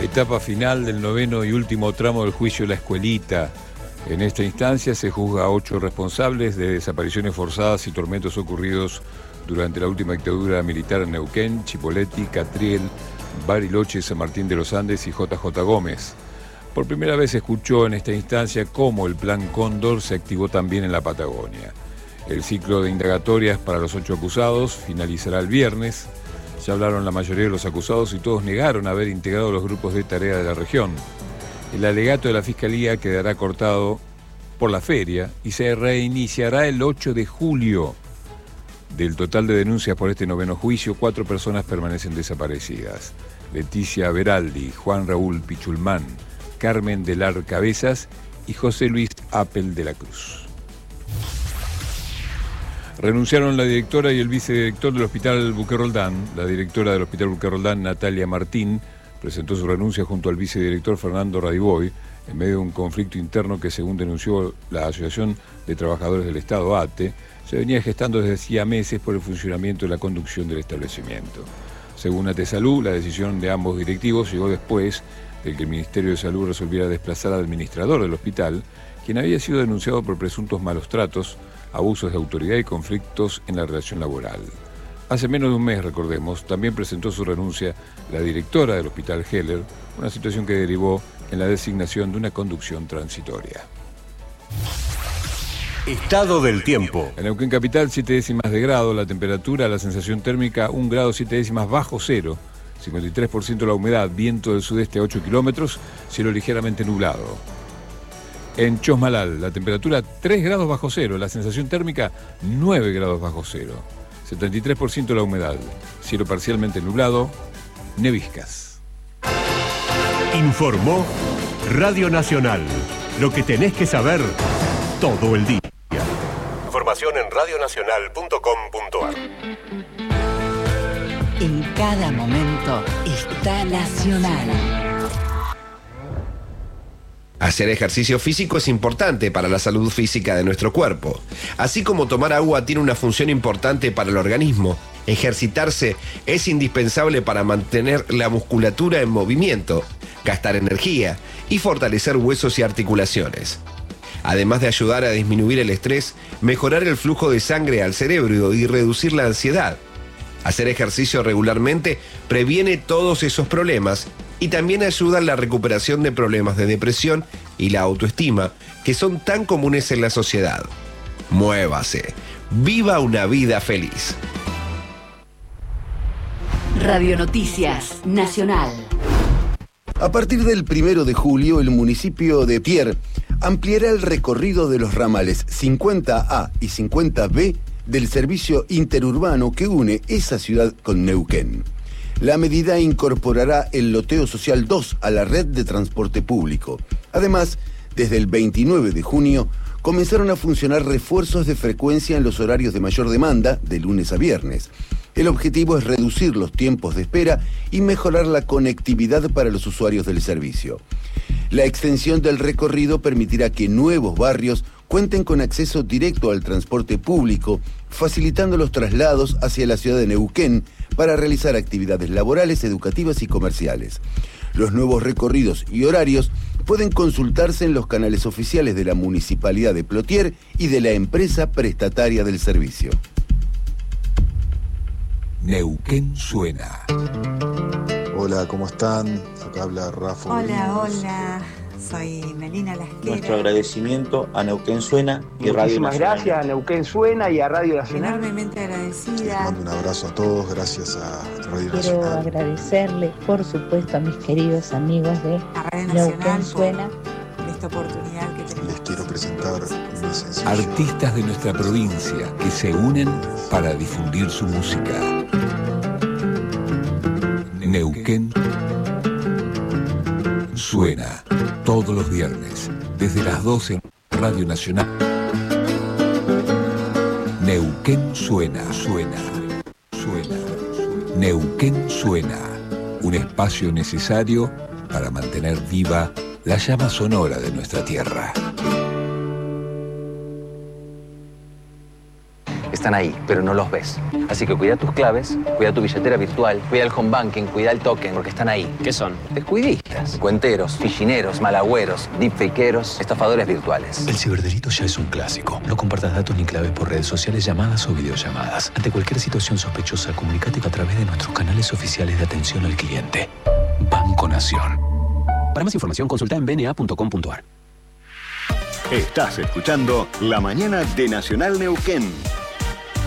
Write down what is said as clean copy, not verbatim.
Etapa final del noveno y último tramo del juicio La Escuelita. En esta instancia se juzga a 8 responsables de desapariciones forzadas y tormentos ocurridos durante la última dictadura militar en Neuquén, Chipoleti, Catriel, Bariloche, San Martín de los Andes y JJ Gómez. Por primera vez se escuchó en esta instancia cómo el Plan Cóndor se activó también en la Patagonia. El ciclo de indagatorias para los 8 acusados finalizará el viernes. Ya hablaron la mayoría de los acusados y todos negaron haber integrado los grupos de tarea de la región. El alegato de la Fiscalía quedará cortado por la feria y se reiniciará el 8 de julio. Del total de denuncias por este noveno juicio, 4 personas permanecen desaparecidas. Leticia Beraldi, Juan Raúl Pichulmán, Carmen Delar Cabezas y José Luis Apel de la Cruz. Renunciaron la directora y el vicedirector del Hospital Buquerroldán. La directora del Hospital Buquerroldán, Natalia Martín, presentó su renuncia junto al vicedirector Fernando Radiboy en medio de un conflicto interno que, según denunció la Asociación de Trabajadores del Estado, ATE, se venía gestando desde hacía meses por el funcionamiento y la conducción del establecimiento. Según ATE Salud, la decisión de ambos directivos llegó después de que el Ministerio de Salud resolviera desplazar al administrador del hospital, quien había sido denunciado por presuntos malos tratos, abusos de autoridad y conflictos en la relación laboral. Hace menos de un mes, recordemos, también presentó su renuncia la directora del Hospital Heller, una situación que derivó en la designación de una conducción transitoria. Estado del tiempo. En Neuquén Capital, 7 décimas de grado, la temperatura, la sensación térmica, 1 grado 7 décimas bajo cero, 53% la humedad, viento del sudeste a 8 kilómetros, cielo ligeramente nublado. En Chosmalal, la temperatura 3 grados bajo cero, la sensación térmica 9 grados bajo cero, 73% la humedad, cielo parcialmente nublado, neviscas. Informó Radio Nacional, lo que tenés que saber todo el día. Información en radionacional.com.ar. En cada momento está Nacional. Hacer ejercicio físico es importante para la salud física de nuestro cuerpo. Así como tomar agua tiene una función importante para el organismo, ejercitarse es indispensable para mantener la musculatura en movimiento, gastar energía y fortalecer huesos y articulaciones. Además de ayudar a disminuir el estrés, mejorar el flujo de sangre al cerebro y reducir la ansiedad. Hacer ejercicio regularmente previene todos esos problemas y también ayuda en la recuperación de problemas de depresión y la autoestima que son tan comunes en la sociedad. Muévase. Viva una vida feliz. Radio Noticias Nacional. A partir del 1 de julio, el municipio de Pier ampliará el recorrido de los ramales 50A y 50B del servicio interurbano que une esa ciudad con Neuquén. La medida incorporará el loteo social 2 a la red de transporte público. Además, desde el 29 de junio, comenzaron a funcionar refuerzos de frecuencia en los horarios de mayor demanda, de lunes a viernes. El objetivo es reducir los tiempos de espera y mejorar la conectividad para los usuarios del servicio. La extensión del recorrido permitirá que nuevos barrios cuenten con acceso directo al transporte público, facilitando los traslados hacia la ciudad de Neuquén para realizar actividades laborales, educativas y comerciales. Los nuevos recorridos y horarios pueden consultarse en los canales oficiales de la Municipalidad de Plotier y de la empresa prestataria del servicio. Neuquén suena. Hola, ¿cómo están? Acá habla Rafa. Hola, soy Melina Lasquera. Nuestro agradecimiento a Neuquén Suena y Radio Muchísimas Nacional. Gracias a Neuquén Suena y a Radio Nacional. Enormemente agradecida. Les mando un abrazo a todos, gracias a Radio Quiero Nacional. agradecerle, por supuesto, a mis queridos amigos de Neuquén Suena por esta oportunidad que tenemos. Les quiero presentar mi sencillo. Artistas de nuestra provincia que se unen para difundir su música. Neuquén suena todos los viernes desde las 12 en Radio Nacional. Neuquén suena. Neuquén suena, un espacio necesario para mantener viva la llama sonora de nuestra tierra. están ahí, pero no los ves. Así que cuida tus claves, cuida tu billetera virtual, cuida el home banking, cuida el token, porque están ahí. ¿Qué son? Descuidistas, cuenteros, fichineros, malagüeros, deepfakeros, estafadores virtuales. El ciberdelito ya es un clásico. No compartas datos ni claves por redes sociales, llamadas o videollamadas. Ante cualquier situación sospechosa, comunícate a través de nuestros canales oficiales de atención al cliente. Banco Nación. Para más información, consulta en bna.com.ar. Estás escuchando La Mañana de Nacional Neuquén.